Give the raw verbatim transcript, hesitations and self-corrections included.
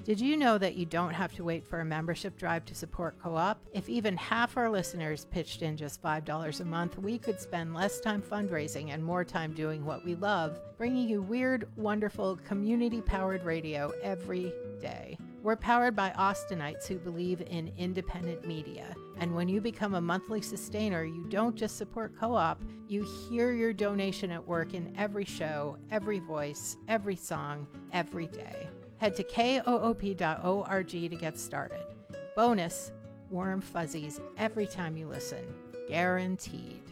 Did you know that you don't have to wait for a membership drive to support Co-op? If even half our listeners pitched in just five dollars a month, we could spend less time fundraising and more time doing what we love, bringing you weird, wonderful, community-powered radio every day. We're powered by Austinites who believe in independent media. And when you become a monthly sustainer, you don't just support Co-op, you hear your donation at work in every show, every voice, every song, every day. Head to K O O P dot org to get started. Bonus, warm fuzzies every time you listen. Guaranteed.